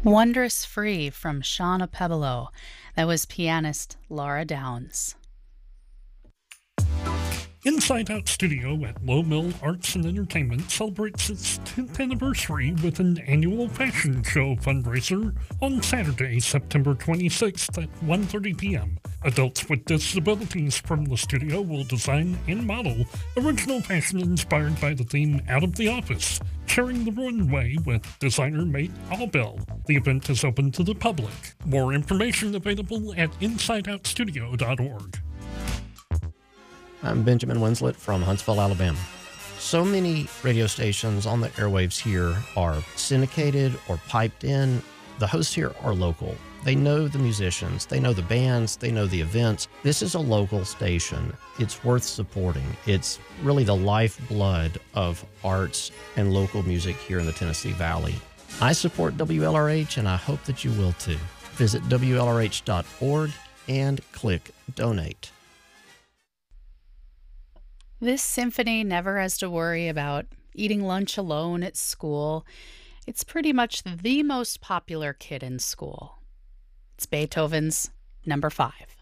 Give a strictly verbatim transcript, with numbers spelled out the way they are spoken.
Wondrous Free from Shauna Pebolo. That was pianist Laura Downs. Inside Out Studio at Low Mill Arts and Entertainment celebrates its tenth anniversary with an annual fashion show fundraiser on Saturday, September twenty-sixth at one thirty p.m. Adults with disabilities from the studio will design and model original fashion inspired by the theme Out of the Office, sharing the runway with designer Mate Allbell. The event is open to the public. More information available at inside out studio dot org. I'm Benjamin Winslet from Huntsville, Alabama. So many radio stations on the airwaves here are syndicated or piped in. The hosts here are local. They know the musicians, they know the bands, they know the events. This is a local station. It's worth supporting. It's really the lifeblood of arts and local music here in the Tennessee Valley. I support W L R H, and I hope that you will too. Visit W L R H dot org and click Donate. This symphony never has to worry about eating lunch alone at school. It's pretty much the most popular kid in school. It's Beethoven's Number Five.